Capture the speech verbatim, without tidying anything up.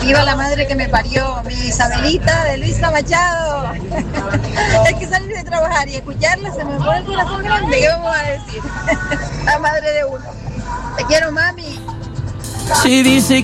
viva la madre que me parió, mi Isabelita de Luisa Machado. Hay que salir de trabajar y escucharla, se me pone el corazón grande. ¿Qué vamos a decir? La madre de uno. Te quiero, mami. Si dice